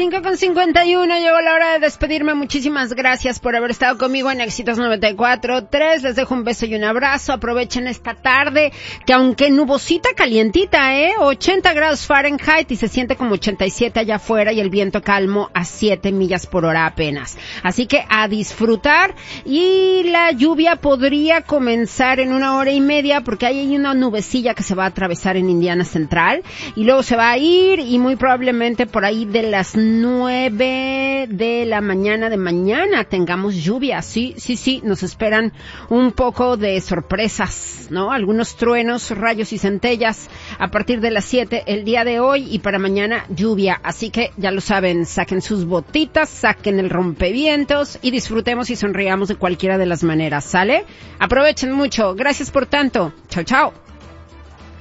5:51, llegó la hora de despedirme. Muchísimas gracias por haber estado conmigo en Éxitos 94.3. Les dejo un beso y un abrazo. Aprovechen esta tarde, que aunque nubosita calientita, 80 grados Fahrenheit y se siente como 87 allá afuera y el viento calmo a 7 millas por hora apenas. Así que a disfrutar, y la lluvia podría comenzar en 1 hora y media porque hay una nubecilla que se va a atravesar en Indiana Central y luego se va a ir, y muy probablemente por ahí de las 9 de la mañana de mañana tengamos lluvia. Sí, nos esperan un poco de sorpresas, ¿no? Algunos truenos, rayos y centellas a partir de las 7 el día de hoy, y para mañana lluvia. Así que ya lo saben, saquen sus botitas, saquen el rompevientos y disfrutemos y sonriamos de cualquiera de las maneras, ¿sale? Aprovechen mucho. Gracias por tanto. Chao, chao.